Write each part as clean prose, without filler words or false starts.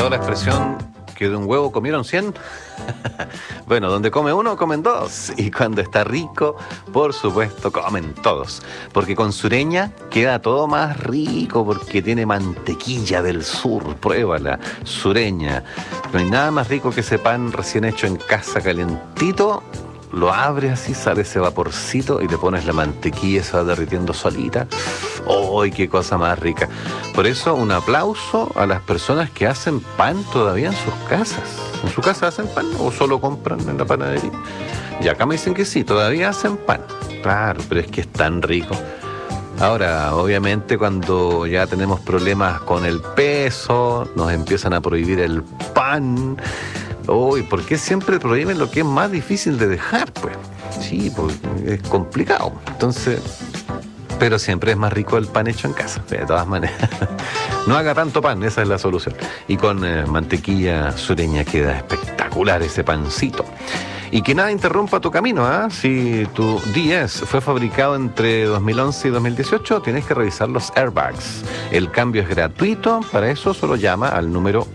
escuchado la expresión que de un huevo comieron 100? Bueno, donde come uno, comen dos. Y cuando está rico, por supuesto, comen todos. Porque con Sureña queda todo más rico, porque tiene mantequilla del sur. Pruébala, Sureña. No hay nada más rico que ese pan recién hecho en casa, calentito. Lo abres así, sale ese vaporcito y le pones la mantequilla, se va derritiendo solita. ¡Ay, qué cosa más rica! Por eso, un aplauso a las personas que hacen pan todavía en sus casas. ¿En su casa hacen pan o solo compran en la panadería? Y acá me dicen que sí, todavía hacen pan. Claro, pero es que es tan rico. Ahora, obviamente, cuando ya tenemos problemas con el peso, nos empiezan a prohibir el pan. Uy, ¿por qué siempre prohíben lo que es más difícil de dejar? Pues sí, pues es complicado. Entonces, pero siempre es más rico el pan hecho en casa, de todas maneras. No haga tanto pan, esa es la solución. Y con mantequilla Sureña queda espectacular ese pancito. Y que nada interrumpa tu camino, ¿ah? Si tu DS fue fabricado entre 2011 y 2018, tienes que revisar los airbags. El cambio es gratuito, para eso solo llama al número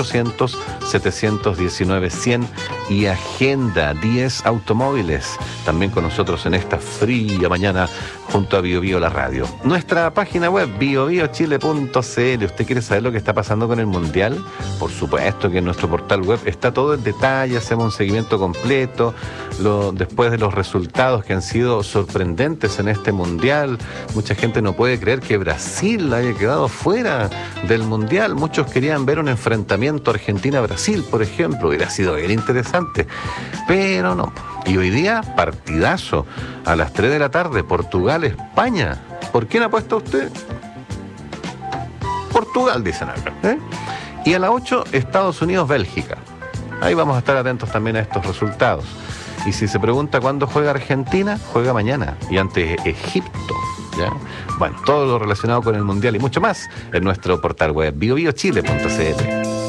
800-719-100 y agenda 10 automóviles. También con nosotros en esta fría mañana junto a BioBio la radio. Nuestra página web, biobiochile.cl. ¿Usted quiere saber lo que está pasando con el Mundial? Por supuesto que en nuestro portal web está todo en detalle, hacemos un seguimiento completo. Después de los resultados que han sido sorprendentes en este Mundial, mucha gente no puede creer que Brasil haya quedado fuera del Mundial. Muchos querían ver un enfrentamiento Argentina-Brasil, por ejemplo, hubiera sido bien interesante, pero no. Y hoy día, partidazo, a las 3 de la tarde, Portugal-España. ¿Por quién apuesta usted? Portugal, dicen acá, ¿eh? Y a las 8, Estados Unidos-Bélgica. Ahí vamos a estar atentos también a estos resultados. Y si se pregunta cuándo juega Argentina, juega mañana. Y ante Egipto, ¿ya? Bueno, todo lo relacionado con el Mundial y mucho más en nuestro portal web biobiochile.cl.